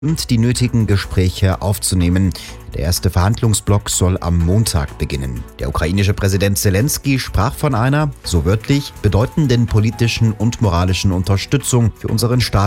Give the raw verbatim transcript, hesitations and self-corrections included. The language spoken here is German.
und die nötigen Gespräche aufzunehmen. Der erste Verhandlungsblock soll am Montag beginnen. Der ukrainische Präsident Selenskyj sprach von einer, so wörtlich, bedeutenden politischen und moralischen Unterstützung für unseren Staat